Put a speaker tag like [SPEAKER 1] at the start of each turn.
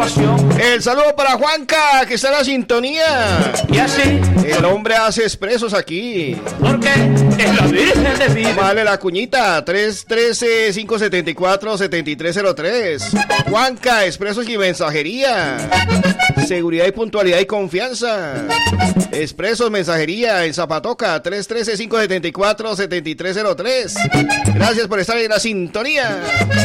[SPEAKER 1] pasión.
[SPEAKER 2] El saludo para Juanca, que está en la sintonía.
[SPEAKER 1] Y así,
[SPEAKER 2] El hombre hace expresos aquí.
[SPEAKER 1] porque es la Virgen de vida.
[SPEAKER 2] Vale la cuñita, 313-574-7303. Juanca, expresos y mensajería. Seguridad y puntualidad y confianza. Expresos, mensajería en Zapatoca, 313-574-7303. Gracias por estar en la sintonía.